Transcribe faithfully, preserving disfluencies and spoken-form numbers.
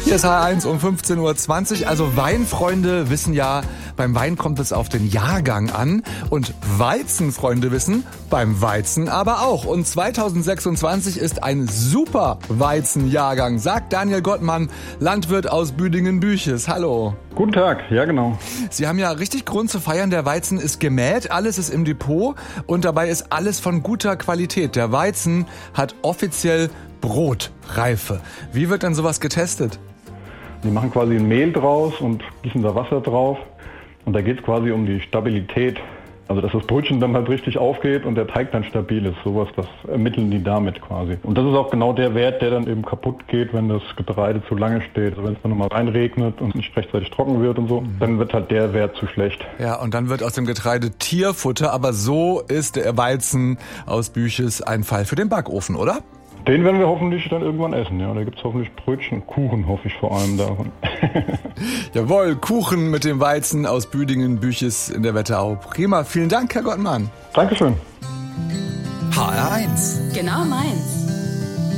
Hier ist H eins um fünfzehn Uhr zwanzig. Also Weinfreunde wissen ja, beim Wein kommt es auf den Jahrgang an. Und Weizenfreunde wissen, beim Weizen aber auch. Und zweitausendsechsundzwanzig ist ein super Weizenjahrgang, sagt Daniel Gottmann, Landwirt aus Büdingen-Büches. Hallo. Guten Tag, ja genau. Sie haben ja richtig Grund zu feiern. Der Weizen ist gemäht, alles ist im Depot und dabei ist alles von guter Qualität. Der Weizen hat offiziell Brotreife. Wie wird denn sowas getestet? Die machen quasi ein Mehl draus und gießen da Wasser drauf. Und da geht es quasi um die Stabilität. Also dass das Brötchen dann halt richtig aufgeht und der Teig dann stabil ist. Sowas, das ermitteln die damit quasi. Und das ist auch genau der Wert, der dann eben kaputt geht, wenn das Getreide zu lange steht. Also wenn es dann nochmal reinregnet und nicht rechtzeitig trocken wird und so, dann wird halt der Wert zu schlecht. Ja, und dann wird aus dem Getreide Tierfutter. Aber so ist der Weizen aus Büches ein Fall für den Backofen, oder? Den werden wir hoffentlich dann irgendwann essen, ja. Da gibt's hoffentlich Brötchen und Kuchen, hoffe ich vor allem davon. Jawohl, Kuchen mit dem Weizen aus Büdingen-Büches in der Wetterau. Prima, vielen Dank, Herr Gottmann. Dankeschön. H R eins. Genau meins.